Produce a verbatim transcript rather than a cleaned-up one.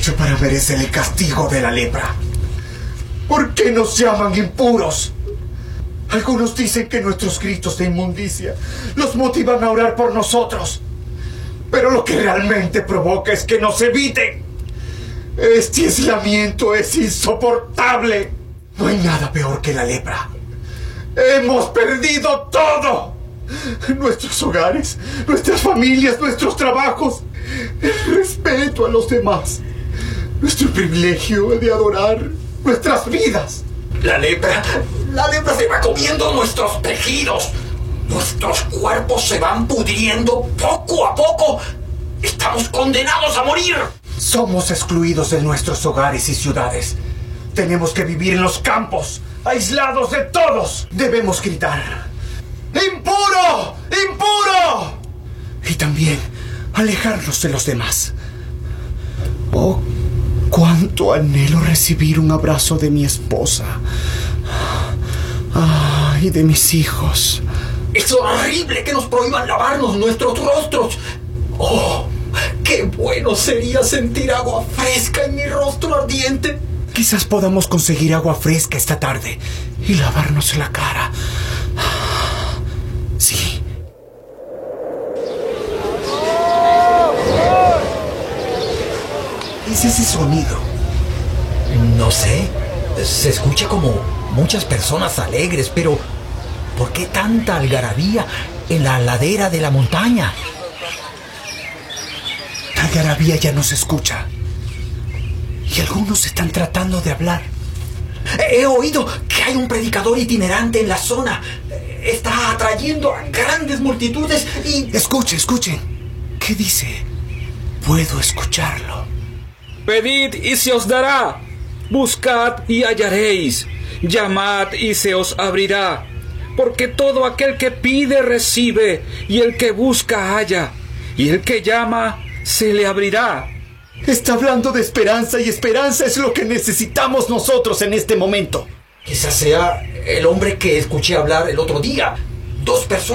hecho para merecer el castigo de la lepra? ¿Por qué nos llaman impuros? Algunos dicen que nuestros gritos de inmundicia los motivan a orar por nosotros. Pero lo que realmente provoca es que nos eviten. Este aislamiento es insoportable. No hay nada peor que la lepra. Hemos perdido todo. Nuestros hogares, nuestras familias, nuestros trabajos, el respeto a los demás, nuestro privilegio de adorar, nuestras vidas. La lepra, la lepra se va comiendo nuestros tejidos. Nuestros cuerpos se van pudriendo poco a poco. Estamos condenados a morir. Somos excluidos de nuestros hogares y ciudades. Tenemos que vivir en los campos, aislados de todos. Debemos gritar: ¡impuro! ¡Impuro! Y también alejarnos de los demás. Oh, cuánto anhelo recibir un abrazo de mi esposa. Ah, y de mis hijos. Es horrible que nos prohíban lavarnos nuestros rostros. ¡Oh! ¡Qué bueno sería sentir agua fresca en mi rostro ardiente! Quizás podamos conseguir agua fresca esta tarde y lavarnos la cara. Sí. ¿Qué es ese sonido? No sé. Se escucha como muchas personas alegres, pero ¿por qué tanta algarabía en la ladera de la montaña? La algarabía ya no se escucha. Y algunos están tratando de hablar. He oído que hay un predicador itinerante en la zona. Está atrayendo a grandes multitudes y... Escuche, escuchen. ¿Qué dice? Puedo escucharlo. Pedid y se os dará. Buscad y hallaréis. Llamad y se os abrirá. Porque todo aquel que pide recibe, y el que busca halla, y el que llama se le abrirá. Está hablando de esperanza, y esperanza es lo que necesitamos nosotros en este momento. Quizás sea el hombre que escuché hablar el otro día. Dos personas